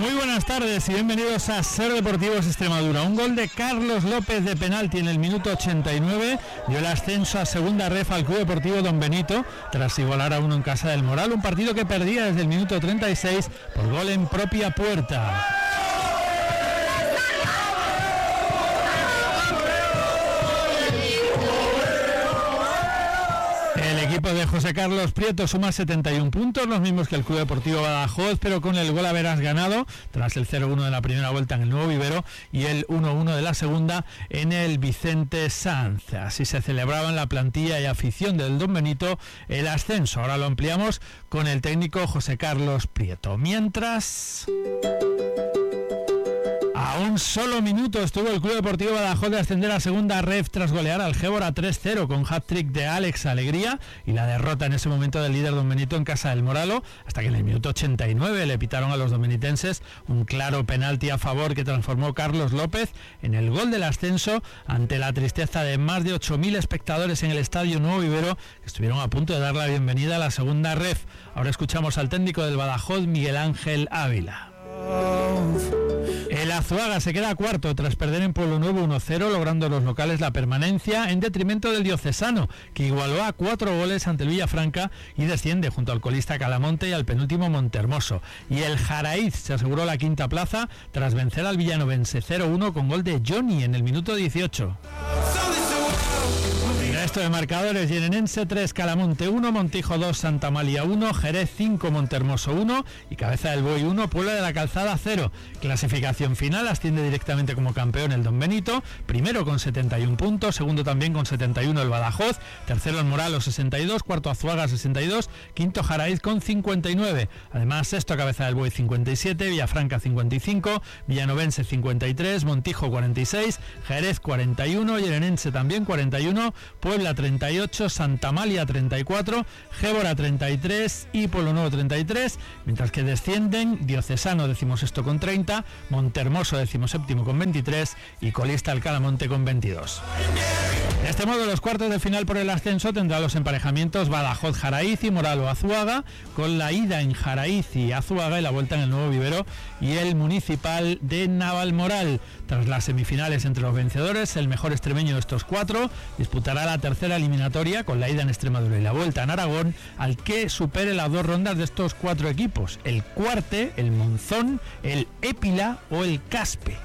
Muy buenas tardes y bienvenidos a Ser Deportivos Extremadura. Un gol de Carlos López de penalti en el minuto 89 dio el ascenso a segunda ref al Club Deportivo Don Benito tras igualar a 1 en casa del Moral, un partido que perdía desde el minuto 36 por gol en propia puerta. El equipo de José Carlos Prieto suma 71 puntos, los mismos que el Club Deportivo Badajoz, pero con el gol a veras ganado tras el 0-1 de la primera vuelta en el Nuevo Vivero y el 1-1 de la segunda en el Vicente Sanz. Así se celebraba en la plantilla y afición del Don Benito el ascenso. Ahora lo ampliamos con el técnico José Carlos Prieto. Mientras... A un solo minuto estuvo el Club Deportivo Badajoz de ascender a segunda ref tras golear al Gébora 3-0 con hat-trick de Alex Alegría y la derrota en ese momento del líder Don Benito en casa del Moralo, hasta que en el minuto 89 le pitaron a los domenitenses un claro penalti a favor que transformó Carlos López en el gol del ascenso ante la tristeza de más de 8.000 espectadores en el Estadio Nuevo Vivero, que estuvieron a punto de dar la bienvenida a la segunda ref. Ahora escuchamos al técnico del Badajoz, Miguel Ángel Ávila. El Azuaga se queda cuarto tras perder en Pueblo Nuevo 1-0, logrando los locales la permanencia en detrimento del Diocesano, que igualó a 4 goles ante el Villafranca y desciende junto al colista Calamonte y al penúltimo Montermoso. Y el Jaraíz se aseguró la quinta plaza tras vencer al Villanovense 0-1 con gol de Johnny en el minuto 18. Resto de marcadores: Llenenense 3, Calamonte 1, Montijo 2, Santa Amalia 1, Jerez 5, Montermoso 1 y Cabeza del Buey 1, Puebla de la Calzada 0. Clasificación final: asciende directamente como campeón el Don Benito, primero con 71 puntos, segundo también con 71 el Badajoz, tercero el Moralos 62, cuarto Azuaga 62, quinto Jaraíz con 59. Además, sexto Cabeza del Buey 57, Villafranca 55, Villanovense 53, Montijo 46, Jerez 41, Llenenense también 41, Puebla 38, Santa Amalia 34, Gébora 33 y Pueblo Nuevo 33, mientras que descienden Diocesano 16º con 30, Montermoso 17º con 23 y colista el Calamonte con 22. De este modo, los cuartos de final por el ascenso tendrán los emparejamientos Badajoz-Jaraíz y Moralo-Azuaga, con la ida en Jaraíz y Azuaga y la vuelta en el Nuevo Vivero y el Municipal de Navalmoral. Tras las semifinales entre los vencedores, el mejor extremeño de estos 4 disputará la tercera eliminatoria con la ida en Extremadura y la vuelta en Aragón al que supere las 2 rondas de estos 4 equipos: el Cuarte, el Monzón, el Épila o el Caspe.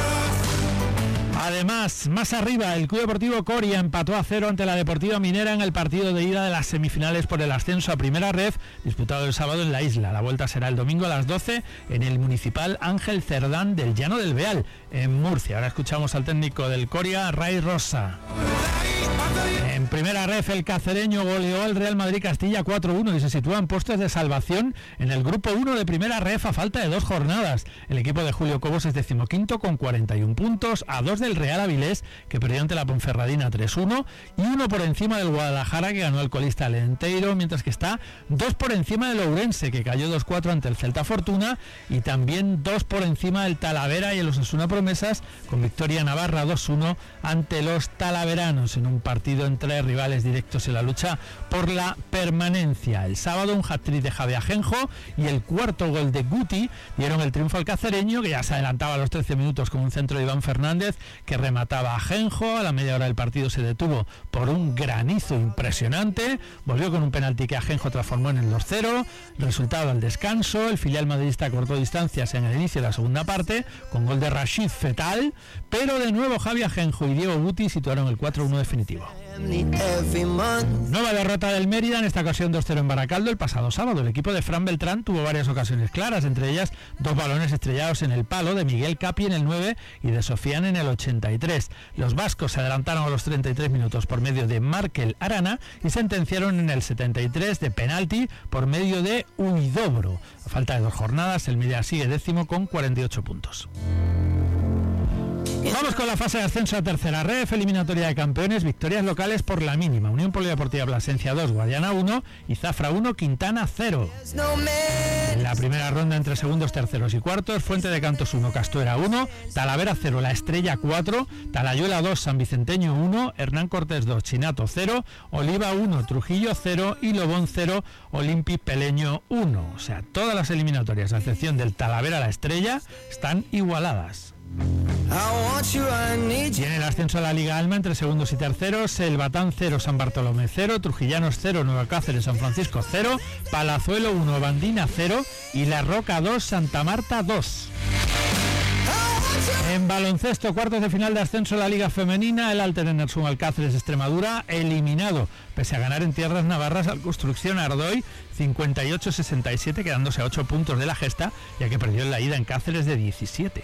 Además, más arriba, el Club Deportivo Coria empató a 0 ante la Deportiva Minera en el partido de ida de las semifinales por el ascenso a primera ref, disputado el sábado en la isla. La vuelta será el domingo a las 12 en el Municipal Ángel Cerdán del Llano del Beal, en Murcia. Ahora escuchamos al técnico del Coria, Ray Rosa. En primera ref, el cacereño goleó al Real Madrid Castilla 4-1 y se sitúa en puestos de salvación en el grupo 1 de primera ref a falta de 2 jornadas. El equipo de Julio Cobos es 15º con 41 puntos, a 2 del Real Avilés, que perdió ante la Ponferradina 3-1, y 1 por encima del Guadalajara, que ganó al colista Lenteiro, mientras que está 2 por encima del Ourense, que cayó 2-4 ante el Celta Fortuna, y también 2 por encima del Talavera y el Osasuna Promesas, con victoria navarra 2-1 ante los talaveranos, en un partido entre rivales directos en la lucha por la permanencia. El sábado, un hat-trick de Javi Ajenjo y el cuarto gol de Guti dieron el triunfo al cacereño, que ya se adelantaba a los 13 minutos con un centro de Iván Fernández que remataba a Ajenjo. A la media hora del partido se detuvo por un granizo impresionante, volvió con un penalti que Ajenjo transformó en el 2-0. Resultado al descanso: el filial madridista cortó distancias en el inicio de la segunda parte con gol de Rashid Fetal, pero de nuevo Javi Ajenjo y Diego Guti situaron el 4-1 definitivo. Nueva derrota del Mérida, en esta ocasión 2-0 en Baracaldo el pasado sábado. El equipo de Fran Beltrán tuvo varias ocasiones claras, entre ellas 2 balones estrellados en el palo de Miguel Capi en el 9 y de Sofiane en el 83. Los vascos se adelantaron a los 33 minutos por medio de Markel Arana y sentenciaron en el 73 de penalti por medio de Huidobro. A falta de 2 jornadas, el Mérida sigue 10º con 48 puntos. Vamos con la fase de ascenso a tercera ref, eliminatoria de campeones, victorias locales por la mínima. Unión Polideportiva Plasencia 2, Guadiana 1 y Zafra 1, Quintana 0. En la primera ronda entre segundos, terceros y cuartos, Fuente de Cantos 1, Castuera 1, Talavera 0, La Estrella 4, Talayuela 2, San Vicenteño 1, Hernán Cortés 2, Chinato 0, Oliva 1, Trujillo 0 y Lobón 0, Olimpi Peleño 1. O sea, todas las eliminatorias, a excepción del Talavera La Estrella, están igualadas. Y en el ascenso a la Liga Alma entre segundos y terceros, El Batán 0, San Bartolomé 0, Trujillanos 0, Nueva Cáceres, San Francisco 0, Palazuelo 1, Bandina 0 y La Roca 2, Santa Marta 2. En baloncesto, cuartos de final de ascenso a la Liga Femenina, el Alter Enersum Alcáceres Extremadura eliminado, pese a ganar en tierras navarras al Construcción Ardoy 58-67, quedándose a 8 puntos de la gesta, ya que perdió en la ida en Cáceres de 17.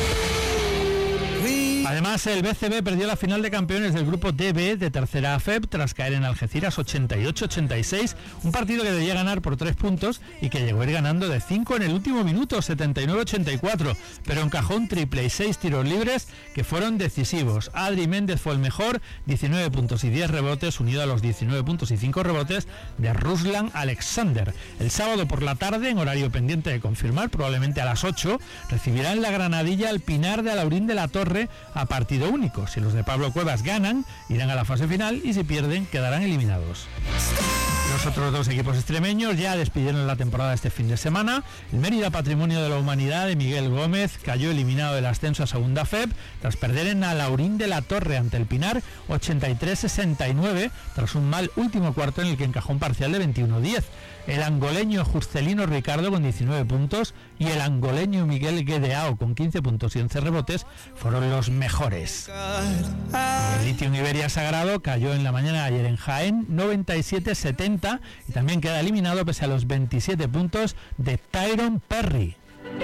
Además, el BCB perdió la final de campeones del grupo DB de tercera AFEB tras caer en Algeciras 88-86, un partido que debía ganar por 3 puntos y que llegó a ir ganando de 5 en el último minuto, 79-84, pero encajó un triple y 6 tiros libres que fueron decisivos. Adri Méndez fue el mejor, 19 puntos y 10 rebotes, unido a los 19 puntos y 5 rebotes de Ruslan Alexander. El sábado por la tarde, en horario pendiente de confirmar, probablemente a las 8, recibirá en la Granadilla al Pinar de Alaurín de la Torre a partido único. Si los de Pablo Cuevas ganan, irán a la fase final y si pierden, quedarán eliminados. Los otros dos equipos extremeños ya despidieron la temporada este fin de semana. El Mérida Patrimonio de la Humanidad de Miguel Gómez cayó eliminado del ascenso a segunda FEB tras perder en Alaurín de la Torre ante el Pinar 83-69 tras un mal último cuarto en el que encajó un parcial de 21-10. El angoleño Juscelino Ricardo con 19 puntos y el angoleño Miguel Guedeao con 15 puntos y 11 rebotes fueron los mejores. El Lithium Iberia Sagrado cayó en la mañana de ayer en Jaén 97-70 y también queda eliminado pese a los 27 puntos de Tyron Perry.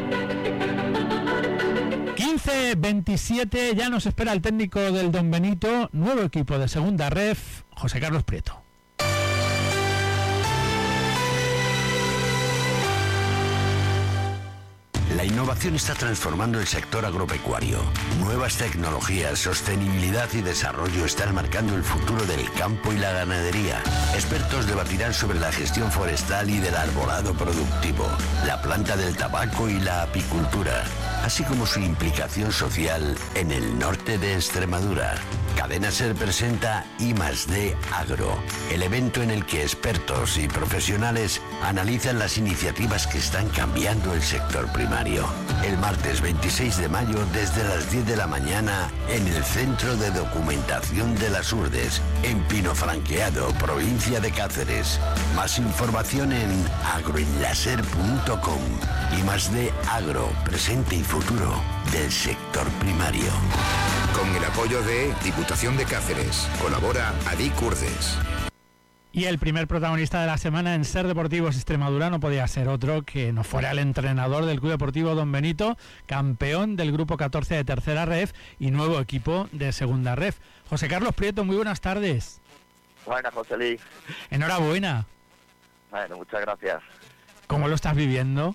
15-27, ya nos espera el técnico del Don Benito, nuevo equipo de segunda ref, José Carlos Prieto. La innovación está transformando el sector agropecuario. Nuevas tecnologías, sostenibilidad y desarrollo están marcando el futuro del campo y la ganadería. Expertos debatirán sobre la gestión forestal y del arbolado productivo, la planta del tabaco y la apicultura, así como su implicación social en el norte de Extremadura. Cadena Ser presenta I+D Agro, el evento en el que expertos y profesionales analizan las iniciativas que están cambiando el sector primario. El martes 26 de mayo desde las 10 de la mañana en el Centro de Documentación de las Urdes, en Pino Franqueado, provincia de Cáceres. Más información en agroenlaser.com. I+D Agro, presente y futuro del sector primario. Con el apoyo de Diputación de Cáceres. Colabora Adic Urdes. Y el primer protagonista de la semana en Ser Deportivos Extremadura no podía ser otro que no fuera el entrenador del Club Deportivo Don Benito, campeón del Grupo 14 de tercera ref y nuevo equipo de segunda ref. José Carlos Prieto, muy buenas tardes. Buenas, José Luis. Enhorabuena. Bueno, muchas gracias. ¿Cómo lo estás viviendo?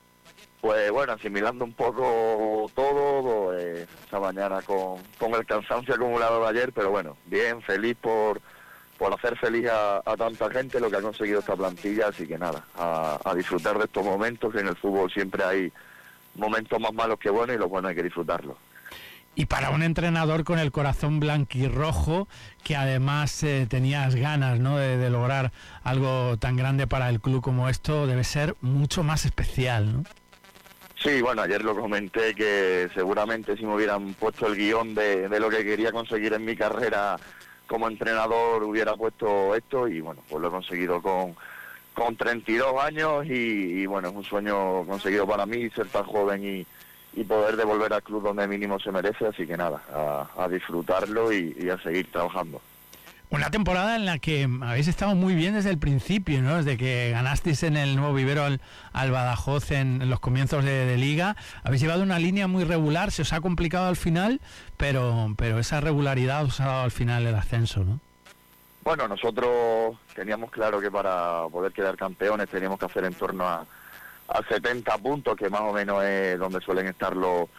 Pues bueno, asimilando un poco todo, esta mañana con el cansancio acumulado de ayer, pero bueno, bien, feliz por hacer feliz a tanta gente lo que ha conseguido esta plantilla, así que nada, a disfrutar de estos momentos, que en el fútbol siempre hay momentos más malos que buenos y los buenos hay que disfrutarlos. Y para un entrenador con el corazón blanquirrojo, que además tenías ganas, ¿no?, de lograr algo tan grande para el club como esto, debe ser mucho más especial, ¿no? Sí, bueno, ayer lo comenté que seguramente si me hubieran puesto el guión de lo que quería conseguir en mi carrera como entrenador hubiera puesto esto y bueno, pues lo he conseguido con 32 años y bueno, es un sueño conseguido para mí ser tan joven y poder devolver al club donde mínimo se merece, así que nada, a disfrutarlo y a seguir trabajando. Una temporada en la que habéis estado muy bien desde el principio, ¿no? Desde que ganasteis en el Nuevo Vivero al Badajoz en los comienzos de Liga. Habéis llevado una línea muy regular, se os ha complicado al final, pero esa regularidad os ha dado al final el ascenso, ¿no? Bueno, nosotros teníamos claro que para poder quedar campeones teníamos que hacer en torno a 70 puntos, que más o menos es donde suelen estar los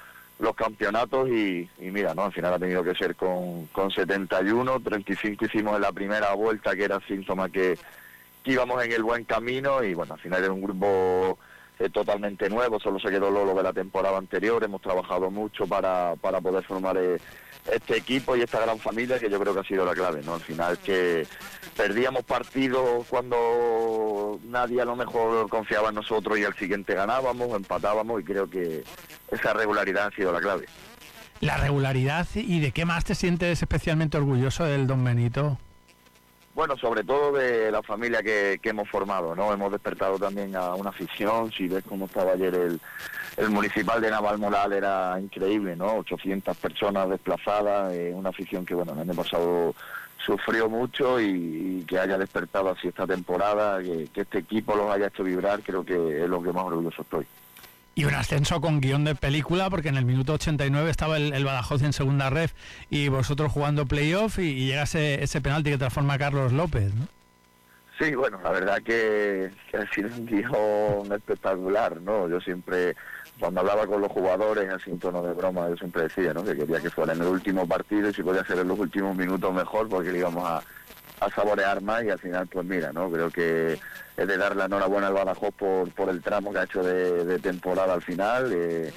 los campeonatos y mira, ¿no? Al final ha tenido que ser con 71, 35 hicimos en la primera vuelta, que era síntoma que íbamos en el buen camino, y bueno, al final era un grupo totalmente nuevo, solo se quedó Lolo de la temporada anterior, hemos trabajado mucho para poder formar este equipo y esta gran familia, que yo creo que ha sido la clave, ¿no? Al final que perdíamos partidos cuando nadie a lo mejor confiaba en nosotros y al siguiente ganábamos, empatábamos, y creo que esa regularidad ha sido la clave. La regularidad, ¿y de qué más te sientes especialmente orgulloso del Don Benito? Bueno, sobre todo de la familia que hemos formado, ¿no? Hemos despertado también a una afición. Si ves cómo estaba ayer el municipal de Navalmoral, era increíble, ¿no? 800 personas desplazadas, una afición que, bueno, el año pasado sufrió mucho, y que haya despertado así esta temporada, que este equipo los haya hecho vibrar, creo que es lo que más orgulloso estoy. Y un ascenso con guión de película, porque en el minuto 89 estaba el Badajoz en segunda ref y vosotros jugando playoff, y llega ese penalti que transforma a Carlos López, ¿no? Sí, bueno, la verdad que ha sido un guión espectacular, ¿no? Yo siempre, cuando hablaba con los jugadores, así en tono de broma, yo siempre decía, ¿no?, que quería que fuera en el último partido, y si podía ser en los últimos minutos mejor, porque le íbamos a saborear más, y al final, pues mira, ¿no? Creo que es de dar la enhorabuena al Badajoz por el tramo que ha hecho de temporada al final,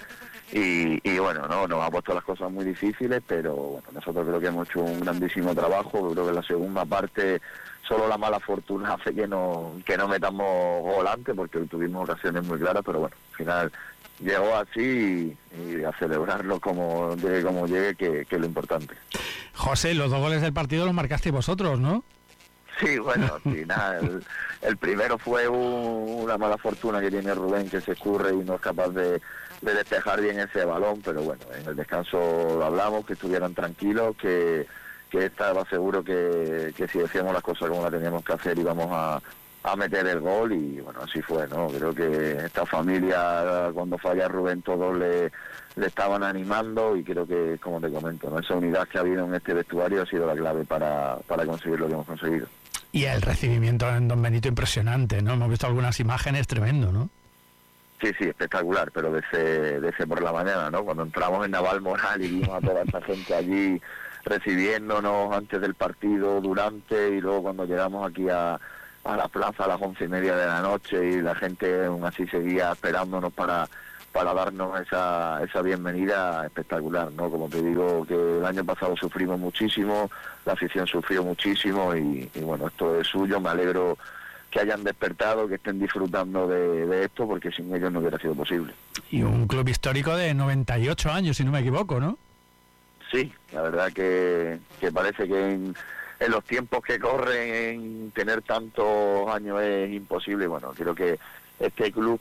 y bueno, no nos ha puesto las cosas muy difíciles, pero bueno, nosotros creo que hemos hecho un grandísimo trabajo. Creo que en la segunda parte solo la mala fortuna hace que no metamos gol antes, porque hoy tuvimos ocasiones muy claras, pero bueno, al final llegó así, y a celebrarlo como llegue, que es lo importante. José, los 2 goles del partido los marcasteis vosotros, ¿no? Sí, bueno, al final el primero fue una mala fortuna que tiene Rubén, que se escurre y no es capaz de despejar bien ese balón, pero bueno, en el descanso lo hablamos, que estuvieran tranquilos, que estaba seguro que si decíamos las cosas como las teníamos que hacer íbamos a meter el gol, y bueno, así fue, ¿no? Creo que esta familia, cuando falla Rubén, todos le estaban animando, y creo que, como te comento, ¿no?, esa unidad que ha habido en este vestuario ha sido la clave para conseguir lo que hemos conseguido. Y el recibimiento en Don Benito impresionante, ¿no? Hemos visto algunas imágenes, tremendo, ¿no? Sí, espectacular, pero desde por la mañana, ¿no? Cuando entramos en Navalmoral y vimos a toda esta gente allí recibiéndonos antes del partido, durante, y luego cuando llegamos aquí a la plaza a las 11:30 de la noche, y la gente aún así seguía esperándonos para darnos esa bienvenida, espectacular, ¿no? Como te digo, que el año pasado sufrimos muchísimo, la afición sufrió muchísimo, y bueno, esto es suyo. Me alegro que hayan despertado, que estén disfrutando de esto, porque sin ellos no hubiera sido posible. Y un club histórico de 98 años, si no me equivoco, ¿no? Sí, la verdad que parece que en los tiempos que corren, tener tantos años es imposible. Bueno, creo que este club,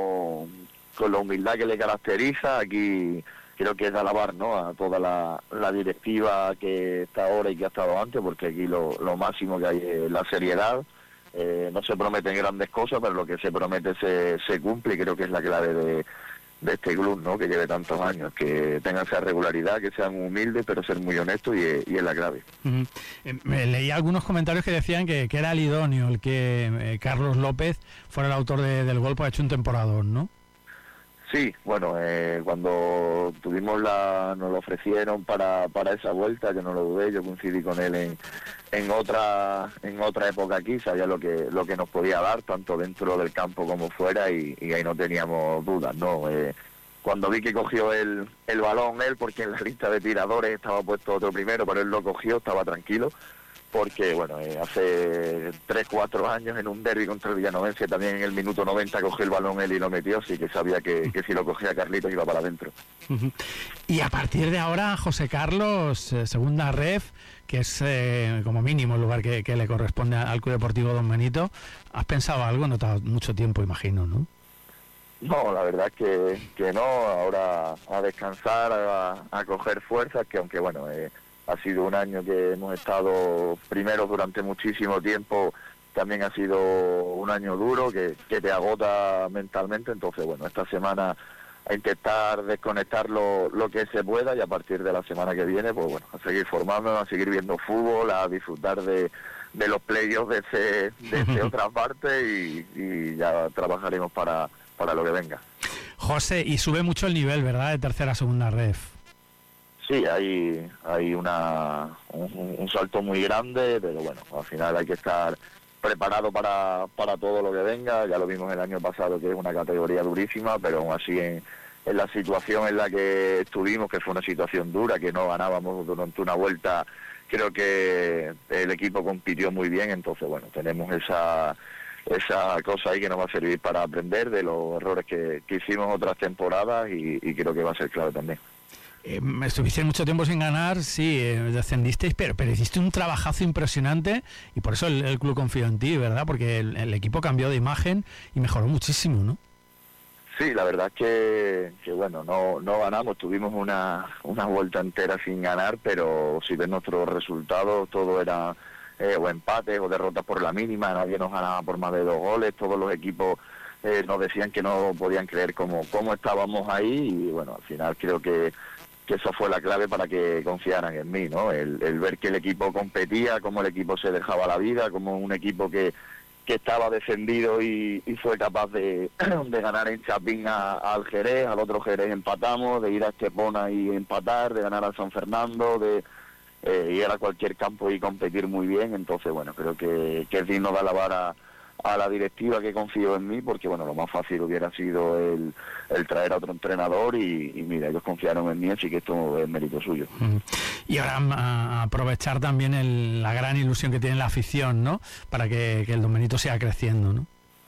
con la humildad que le caracteriza, aquí creo que es de alabar, ¿no?, a toda la directiva que está ahora y que ha estado antes, porque aquí lo máximo que hay es la seriedad. No se prometen grandes cosas, pero lo que se promete se cumple, y creo que es la clave de este club, ¿no?, que lleve tantos años, que tengan esa regularidad, que sean humildes, pero ser muy honestos, y es la clave. Leí algunos comentarios que decían que era el idóneo el que Carlos López fuera el autor del gol, pues ha hecho un temporadón, ¿no? Sí, bueno, cuando nos lo ofrecieron para esa vuelta, yo no lo dudé, yo coincidí con él en otra época aquí, sabía lo que nos podía dar, tanto dentro del campo como fuera, y ahí no teníamos dudas, ¿no? Cuando vi que cogió el balón él, porque en la lista de tiradores estaba puesto otro primero, pero él lo cogió, estaba tranquilo, porque bueno, hace 3-4 años en un derbi contra el Villanovense, también en el minuto 90 cogió el balón él y lo metió, así que sabía que si lo cogía Carlitos iba para adentro. Y a partir de ahora, José Carlos, segunda ref, que es como mínimo el lugar que le corresponde al Club Deportivo Don Benito, ¿has pensado algo? No te ha dado mucho tiempo, imagino, ¿no? No, la verdad es que no, ahora a descansar, a coger fuerzas, que aunque bueno, ha sido un año que hemos estado primeros durante muchísimo tiempo, también ha sido un año duro que te agota mentalmente, entonces bueno, esta semana a intentar desconectar lo que se pueda, y a partir de la semana que viene, pues bueno, a seguir formándonos, a seguir viendo fútbol, a disfrutar de los playoffs de otras partes, y ya trabajaremos para lo que venga. José, y sube mucho el nivel, ¿verdad?, de tercera a segunda ref. Sí, hay un salto muy grande, pero bueno, al final hay que estar preparado para todo lo que venga. Ya lo vimos el año pasado, que es una categoría durísima, pero aún así en la situación en la que estuvimos, que fue una situación dura, que no ganábamos durante una vuelta, creo que el equipo compitió muy bien. Entonces bueno, tenemos esa cosa ahí que nos va a servir para aprender de los errores que hicimos otras temporadas, y creo que va a ser clave también. Estuviste mucho tiempo sin ganar, sí, descendisteis, pero hiciste un trabajazo impresionante, y por eso el club confió en ti, ¿verdad? Porque el equipo cambió de imagen y mejoró muchísimo, ¿no? Sí, la verdad es que bueno, no ganamos, tuvimos una vuelta entera sin ganar, pero si ves nuestros resultados, todo era o empates o derrotas por la mínima, nadie nos ganaba por más de 2 goles, todos los equipos nos decían que no podían creer cómo estábamos ahí, y bueno, al final creo que esa fue la clave para que confiaran en mí, ¿no? El ver que el equipo competía, cómo el equipo se dejaba la vida, como un equipo que estaba defendido y fue capaz de ganar en Chapín al Jerez, al otro Jerez empatamos, de ir a Estepona y empatar, de ganar al San Fernando, de ir a cualquier campo y competir muy bien. Entonces, bueno, creo que es digno de alabar a la directiva que confió en mí, porque bueno, lo más fácil hubiera sido el traer a otro entrenador, y mira, ellos confiaron en mí, así que esto es mérito suyo. Y ahora aprovechar también la gran ilusión que tiene la afición, ¿no?, para que el Don Benito siga creciendo, ¿no?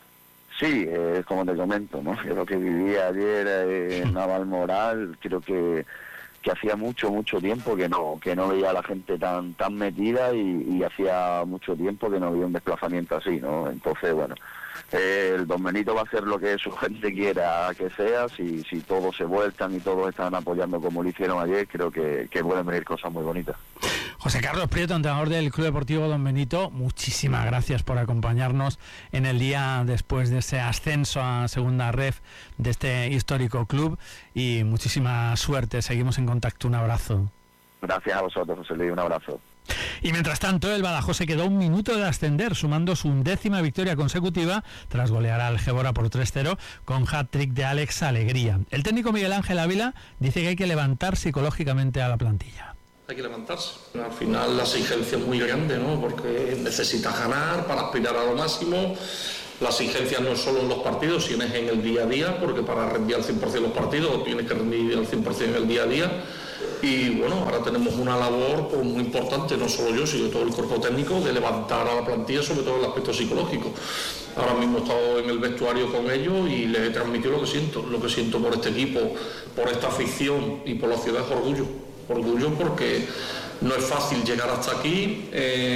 Sí, como te comento, ¿no?, yo lo que viví ayer en Navalmoral, creo que hacía mucho tiempo que no veía a la gente tan metida, y hacía mucho tiempo que no había un desplazamiento así, ¿no? Entonces, bueno, el Don Benito va a ser lo que su gente quiera que sea. Si todos se vuelcan y todos están apoyando como lo hicieron ayer, creo que pueden venir cosas muy bonitas. José Carlos Prieto, entrenador del Club Deportivo Don Benito, muchísimas gracias por acompañarnos en el día después de ese ascenso a segunda ref de este histórico club, y muchísima suerte. Seguimos en contacto. Un abrazo. Gracias a vosotros, José Luis, un abrazo. Y mientras tanto, el Badajoz se quedó a un minuto de ascender, sumando su 10ª victoria consecutiva tras golear al Gébora por 3-0 con hat-trick de Alex Alegría. El técnico Miguel Ángel Ávila dice que hay que levantar psicológicamente a la plantilla. Hay que levantarse. Al final la exigencia es muy grande, ¿no? Porque necesitas ganar para aspirar a lo máximo. La exigencia no es solo en los partidos, sino es en el día a día, porque para rendir al 100% los partidos tienes que rendir al 100% en el día a día. Y bueno, ahora tenemos una labor pues, muy importante, no solo yo, sino todo el cuerpo técnico, de levantar a la plantilla, sobre todo el aspecto psicológico. Ahora mismo he estado en el vestuario con ellos y les he transmitido lo que siento por este equipo, por esta afición y por la ciudad. Es orgullo porque no es fácil llegar hasta aquí.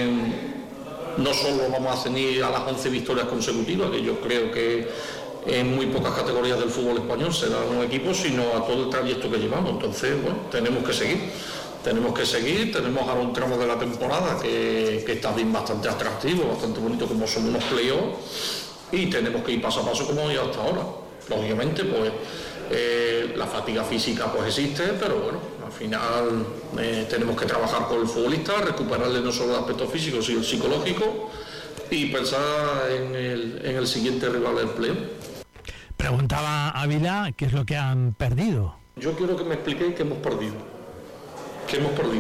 No solo vamos a ceñir a las 11 victorias consecutivas, que yo creo que en muy pocas categorías del fútbol español se dan un equipo, sino a todo el trayecto que llevamos. Entonces, bueno, tenemos que seguir, tenemos ahora un tramo de la temporada que está bien, bastante atractivo, bastante bonito, como son unos playoffs, y tenemos que ir paso a paso como hemos ido hasta ahora. Lógicamente, pues la fatiga física pues existe, pero bueno, al final tenemos que trabajar con el futbolista, recuperarle no solo el aspecto físico, sino el psicológico, y pensar en el siguiente rival del playoff. Preguntaba Ávila qué es lo que han perdido. Yo quiero que me expliquéis qué hemos perdido. ¿Qué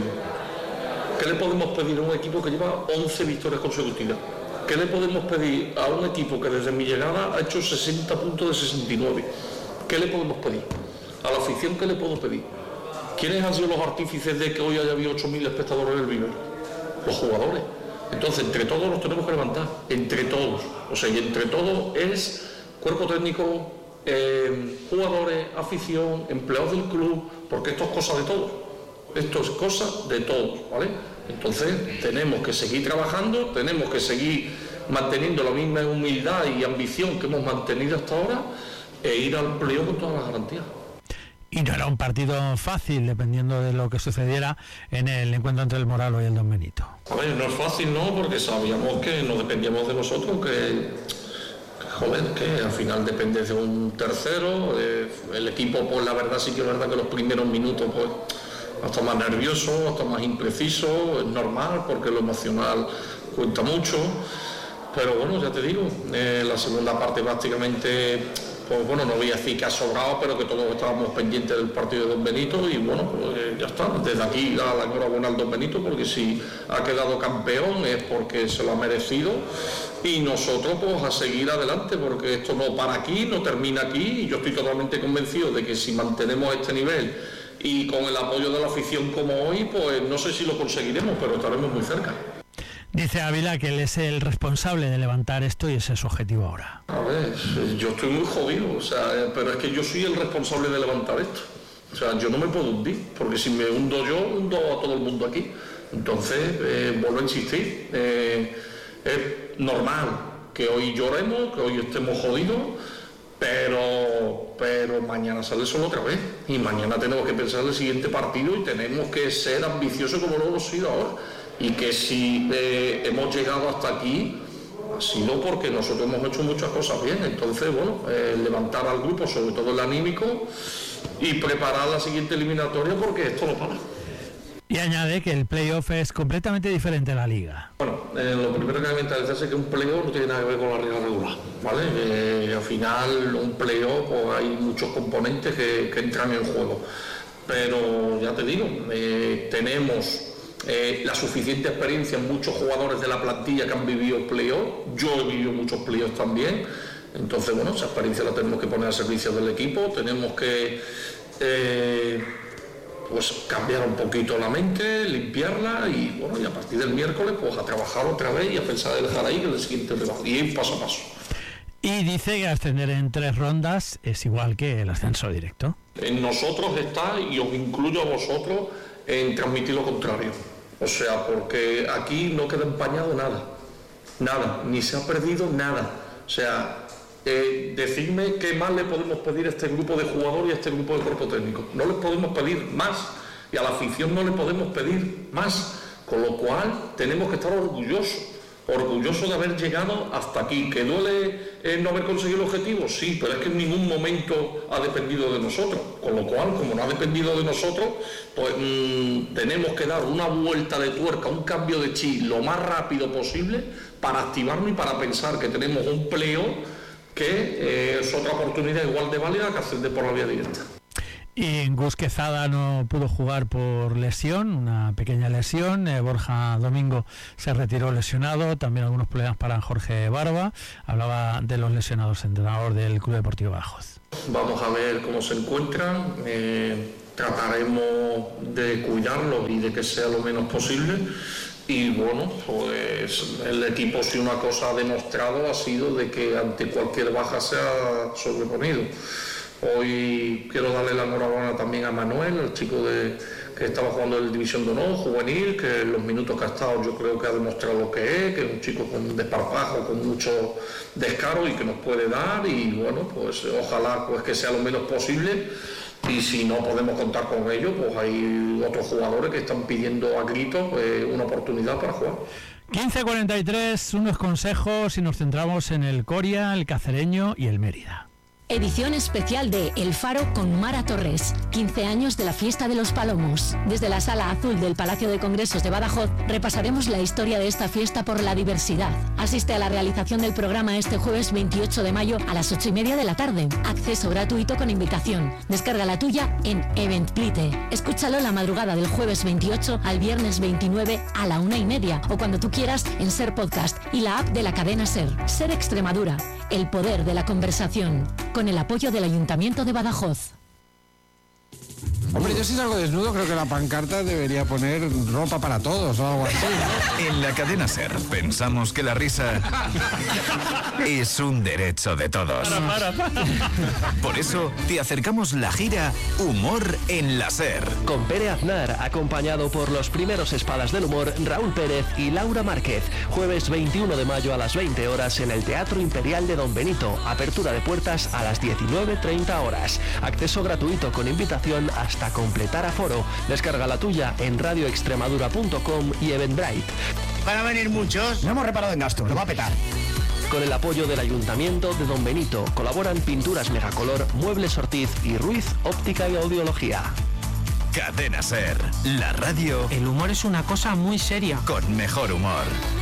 le podemos pedir a un equipo que lleva 11 victorias consecutivas? ¿Qué le podemos pedir a un equipo que desde mi llegada ha hecho 60 puntos de 69? ¿Qué le podemos pedir? A la afición, ¿qué le puedo pedir? ¿Quiénes han sido los artífices de que hoy haya habido 8.000 espectadores en el Viver? Los jugadores. Entonces, entre todos nos tenemos que levantar. Entre todos. O sea, y entre todos es cuerpo técnico, jugadores, afición, empleados del club, porque esto es cosa de todos. Esto es cosa de todos, ¿vale? Entonces, tenemos que seguir trabajando, tenemos que seguir manteniendo la misma humildad y ambición que hemos mantenido hasta ahora, e ir al playoff con todas las garantías. Y no era un partido fácil, dependiendo de lo que sucediera en el encuentro entre el Moralo y el Don Benito. A ver, no es fácil, ¿no? Porque sabíamos que no dependíamos de nosotros, que al final depende de un tercero. El equipo, pues la verdad sí que es verdad que los primeros minutos, pues hasta más nervioso, hasta más impreciso, es normal, porque lo emocional cuenta mucho. Pero bueno, ya te digo, la segunda parte prácticamente pues bueno, no voy a decir que ha sobrado, pero que todos estábamos pendientes del partido de Don Benito y bueno, pues ya está. Desde aquí da la enhorabuena al Don Benito, porque si ha quedado campeón es porque se lo ha merecido, y nosotros pues a seguir adelante, porque esto no para aquí, no termina aquí, y yo estoy totalmente convencido de que si mantenemos este nivel y con el apoyo de la afición como hoy, pues no sé si lo conseguiremos, pero estaremos muy cerca. Dice Ávila que él es el responsable de levantar esto y ese es su objetivo ahora. A ver, yo estoy muy jodido, o sea, pero es que yo soy el responsable de levantar esto. O sea, yo no me puedo hundir, porque si me hundo yo, hundo a todo el mundo aquí. Entonces, vuelvo a insistir, es normal que hoy lloremos, que hoy estemos jodidos, pero mañana sale el sol otra vez, y mañana tenemos que pensar en el siguiente partido y tenemos que ser ambiciosos como lo hemos sido ahora. Y que si hemos llegado hasta aquí ha sido porque nosotros hemos hecho muchas cosas bien. Entonces, bueno, levantar al grupo, sobre todo el anímico, y preparar la siguiente eliminatoria, porque esto no para. Y añade que el playoff es completamente diferente a la liga. Bueno, lo primero que hay que mentalizarse es que un playoff no tiene nada que ver con la liga regular, ¿vale? Al final, un playoff, pues hay muchos componentes que entran en juego. Pero ya te digo, tenemos la suficiente experiencia en muchos jugadores de la plantilla que han vivido playoff. Yo he vivido muchos playoffs también. Entonces, bueno, esa experiencia la tenemos que poner al servicio del equipo. Tenemos que pues cambiar un poquito la mente, limpiarla, y bueno, y a partir del miércoles pues a trabajar otra vez y a pensar de dejar ahí que el siguiente rival, y ir paso a paso. Y dice que ascender en 3 rondas es igual que el ascenso directo. En nosotros está, y os incluyo a vosotros, en transmitir lo contrario. O sea, porque aquí no queda empañado nada, ni se ha perdido nada. O sea, decidme qué más le podemos pedir a este grupo de jugadores y a este grupo de cuerpo técnico. No les podemos pedir más, y a la afición no le podemos pedir más, con lo cual tenemos que estar orgullosos de haber llegado hasta aquí. ¿Que duele no haber conseguido el objetivo? Sí, pero es que en ningún momento ha dependido de nosotros, con lo cual, como no ha dependido de nosotros, pues tenemos que dar una vuelta de tuerca, un cambio de chip lo más rápido posible para activarnos y para pensar que tenemos un playoff que es otra oportunidad igual de válida que ascender por la vía directa. Y Gus Quezada no pudo jugar por lesión, una pequeña lesión. Borja Domingo se retiró lesionado, también algunos problemas para Jorge Barba. Hablaba de los lesionados, entrenador del Club Deportivo Badajoz. Vamos a ver cómo se encuentran, trataremos de cuidarlos y de que sea lo menos posible. Y bueno, pues el equipo, si una cosa ha demostrado, ha sido de que ante cualquier baja se ha sobreponido. Hoy quiero darle la enhorabuena también a Manuel, el chico que estaba jugando en la División de Honor, juvenil, que en los minutos que ha estado yo creo que ha demostrado lo que es un chico con desparpajo, con mucho descaro y que nos puede dar, y bueno, pues ojalá pues que sea lo menos posible, y si no podemos contar con ello, pues hay otros jugadores que están pidiendo a gritos una oportunidad para jugar. 15:43, unos consejos y nos centramos en el Coria, el Cacereño y el Mérida. Edición especial de El Faro con Mara Torres. 15 años de la Fiesta de los Palomos. Desde la Sala Azul del Palacio de Congresos de Badajoz repasaremos la historia de esta fiesta por la diversidad. Asiste a la realización del programa este jueves 28 de mayo a las 8:30 de la tarde. Acceso gratuito con invitación. Descarga la tuya en Eventplite. Escúchalo la madrugada del jueves 28 al viernes 29 a la 1:30 o cuando tú quieras en Ser Podcast y la app de la cadena Ser. Ser Extremadura. El poder de la conversación. Con el apoyo del Ayuntamiento de Badajoz. Hombre, yo si salgo desnudo creo que la pancarta debería poner ropa para todos o algo así, ¿no? En la cadena SER pensamos que la risa es un derecho de todos. Por eso te acercamos la gira Humor en la SER. Con Pere Aznar, acompañado por los primeros espadas del humor Raúl Pérez y Laura Márquez. Jueves 21 de mayo a las 20 horas en el Teatro Imperial de Don Benito. Apertura de puertas a las 19:30 horas. Acceso gratuito con invitación hasta completar aforo. Descarga la tuya en radioextremadura.com y Eventbrite. Van a venir muchos. No hemos reparado en gastos, lo va a petar. Con el apoyo del Ayuntamiento de Don Benito colaboran Pinturas Megacolor, Muebles Ortiz y Ruiz Óptica y Audiología. Cadena SER, la radio. El humor es una cosa muy seria. Con mejor humor.